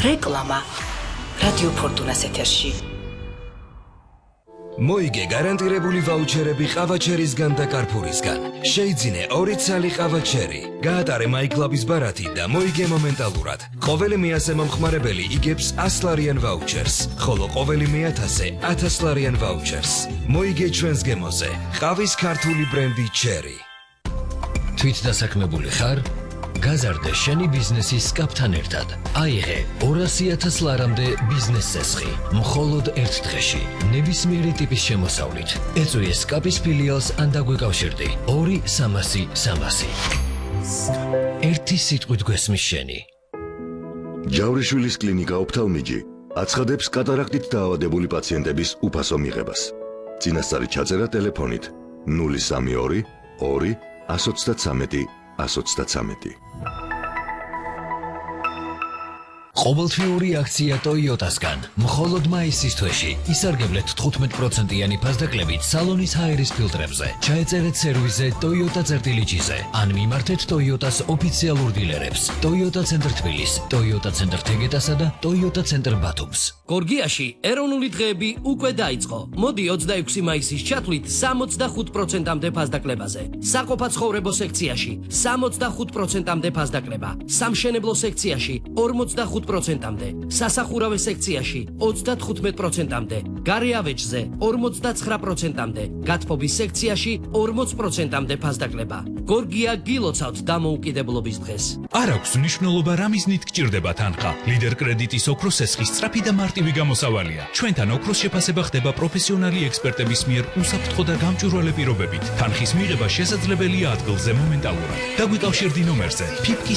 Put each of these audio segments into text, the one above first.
რეკლამა რადიო ფორტუნას ეთერში. მოიგე გარანტირებული ვაუჩერები ყავაჩერისგან და კარფურისგან. შეიძინე 2 ცალი ყავაჩერი. გაატარე MyClub-ის ბარათი და მოიგე მომენტალურად. ყოველი მე-100 მომხმარებელი იგებს 100 ლარიან ვაუჩერს, ხოლო ყოველი მე-1000 1000 ლარიან ვაუჩერს. მოიგე ჩვენს გემოზე. ყავის ქართული ბრენდი ჩერი. თვით დასაქმებული ხარ? გაზარდე შენი ბიზნესის სკაპთან ერთად. აიღე 200,000 ლარამდე ბიზნეს წესხი. მხოლოდ ერთ დღეში. ნებისმიერი ტიპის შემოსავლით. ეწვიე სკაპის ფილიალს ან დაგვეკავშირდი. 2-300-300. ერთი სიტყვით გვესმის შენი. ჯავრიშვილის კლინიკა ოფთალმიჯი აცხადებს კატარაქტით დაავადებული პაციენტების უფასო მიღებას. წინასწარი ჩაწერა ტელეფონით 032 2 133 133. ყოველთვიური აქცია Toyota-სგან. მხოლოდ მაისის თვეში ისარგებლეთ 15%-იანი ფასდაკლებით სალონის ჰაერის ფილტრებზე. ჩაეწერეთ სერვიზზე Toyota-წერტილიჯიზე ან მიმართეთ Toyota-s ოფიციალურ დილერებს. Toyota ცენტრ თბილისს, Toyota ცენტრ თეგეტასა და Toyota ცენტრ ბათუმს. გორგიაში ეროვნული დღეები უკვე დაიწყო. მოდი 26 მაისის ჩათვლით 65%-მდე ფასდაკლებაზე. საყოფაცხოვრებო სექციაში 65%-მდე ფასდაკლება. სამშენებლო სექციაში 45%-მდე, სასახურავე სექციაში 35%-მდე, გარეავეჯზე 59%-მდე, გათბობის სექციაში 40%-მდე ფასდაკლება. გორგია გილოცავთ დამოუკიდებლობის დღეს. არ აქვს მნიშვნელობა რა მიზნით გჭირდება თანხა. ლიდერ კრედიტის ოქროს სესხი სწრაფი და მარტივი გამოსავალია. ჩვენთან ოქროს შეფასება ხდება პროფესიონალი ექსპერტების მიერ უსაფრთხო და გამჭვირვალე პირობებით. თანხის მიღება შესაძლებელია ადგილზე მომენტალურად. დაგვიკავშირდი ნომერზე ფიფკი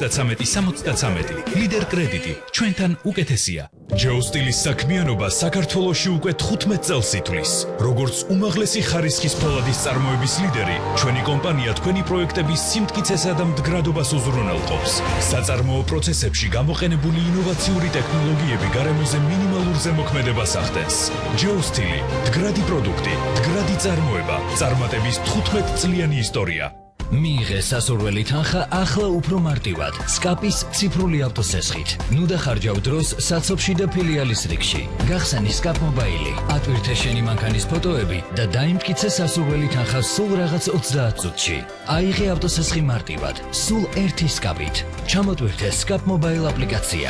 73-73. ლიდერ კრედიტი ჩვენთან უკეთესია. ჯეოსტილის საქმიანობა საქართველოში უკვე 15 წელს ითვლის. როგორც უმაღლესი ხარისხის ფოლადის წარმოების ლიდერი, ჩვენი კომპანია თქვენი პროექტების სიმტკიცესა და მდგრადობას უზრუნველყოფს. საწარმოო პროცესებში გამოყენებული ინოვაციური ტექნოლოგიები გარემოზე მინიმალურ ზემოქმედებას ახდენს. ჯეოსტილი, მდგრადი პროდუქტი, მდგრადი წარმოება, წარმატების 15 წლიანი ისტორია. მიიღე სასურველი თანხა ახლა უფრო მარტივად. სკაპის ციფრული ავტოსესხით. ნუ დახარჯავ დროს საცობში და ფილიალის რიგში. გახსენი სკაპ მობაილი. ატვირთე შენი მანქანის ფოტოები და დაიმტკიცე სასურველი თანხა სულ რაღაც 30 წუთში. აიღე ავტოსესხი მარტივად. სულ ერთი სკაპით. ჩამოტვირთე სკაპ მობაილ აპლიკაცია.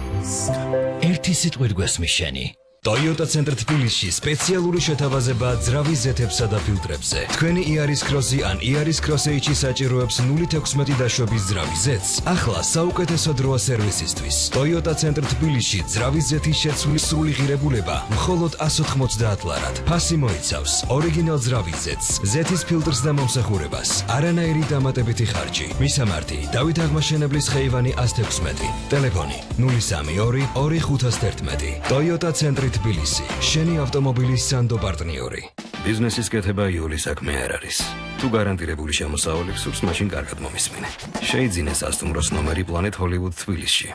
ერთი სიტყვით გვესმის შენი. Toyota ცენტრ თბილისში სპეციალური შეთავაზება ძრავის ზეთებსა და ფილტრებზე. თქვენი იარის კროსი ან იარის კროსეიჩი საჭიროებს 0.16 დაშვების ძრავის ზეთს. ახლა საუკეთესო დროა სერვისისთვის. Toyota ცენტრ თბილისში ძრავის ზეთის შეცვლის სრული ღირებულება მხოლოდ 190 ლარად. ფასი მოიცავს ორიგინალ ძრავის ზეთს, ზეთის ფილტრს და მომსახურებას. არანაირი დამატებითი ხარჯი. მისამართი: დავით აღმაშენებლის ხეივანი 116. ტელეფონი 032 2511. Toyota ცენტრი თბილისი, შენი ავტომობილის სანდო პარტნიორი. ბიზნესის კეთება იული საქმე არ არის. თუ გარანტირებული შემოსავალი გსურს, მაშინ კარგად მომისმინე. შეიძინე სასტუმროს ნომერი პლანეტ ჰოლივუდ თბილისში.